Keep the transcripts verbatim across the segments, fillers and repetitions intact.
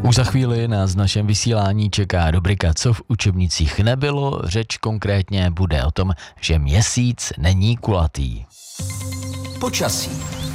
Už za chvíli nás v našem vysílání čeká rubrika Co v učebnicích nebylo. Řeč konkrétně bude o tom, že měsíc není kulatý. Počasí.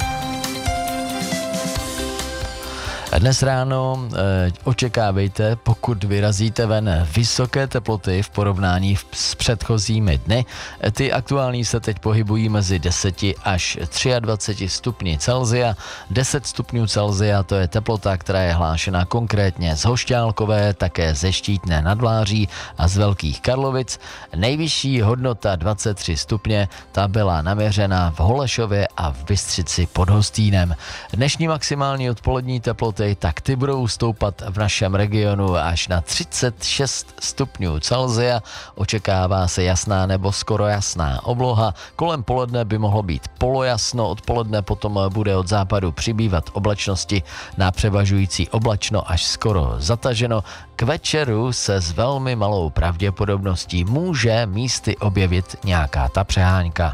Dnes ráno e, očekávejte, pokud vyrazíte ven, vysoké teploty v porovnání s předchozími dny. Ty aktuální se teď pohybují mezi deseti až dvaceti třemi stupni Celsia. deset stupňů Celsia to je teplota, která je hlášena konkrétně z Hošťálkové, také ze Štítné nad Vláří a z Velkých Karlovic. Nejvyšší hodnota dvacet tři stupně, ta byla naměřena v Holešově a v Bystřici pod Hostýnem. Dnešní maximální odpolední teploty tak ty budou stoupat v našem regionu až na třicet šest stupňů Celsia. Očekává se jasná nebo skoro jasná obloha. Kolem poledne by mohlo být polojasno, odpoledne potom bude od západu přibývat oblačnosti na převažující oblačno až skoro zataženo. K večeru se s velmi malou pravděpodobností může místy objevit nějaká ta přehánka.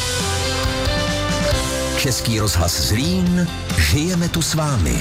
Český rozhlas Zlín, žijeme tu s vámi.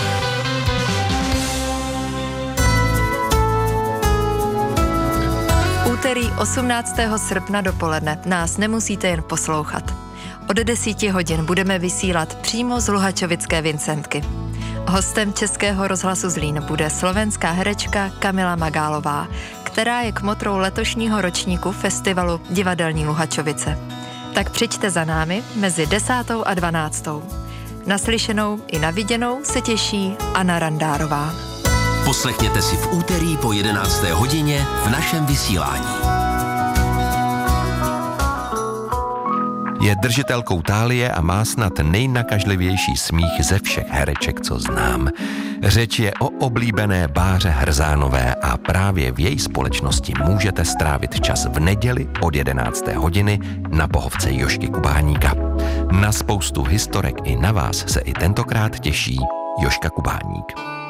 Úterý osmnáctého srpna dopoledne nás nemusíte jen poslouchat. Od desíti hodin budeme vysílat přímo z Luhačovické Vincentky. Hostem Českého rozhlasu Zlín bude slovenská herečka Kamila Magálová, která je kmotrou letošního ročníku festivalu Divadelní Luhačovice. Tak přijďte za námi mezi desátou a dvanáctou. Naslyšenou i na viděnou se těší Anna Randárová. Poslechněte si v úterý po jedenácté hodině v našem vysílání. Je držitelkou tálie a má snad nejnakažlivější smích ze všech hereček, co znám. Řeč je o oblíbené Báře Hrzánové a právě v její společnosti můžete strávit čas v neděli od jedenácté hodiny na pohovce Jožky Kubáníka. Na spoustu historek i na vás se i tentokrát těší Jožka Kubáník.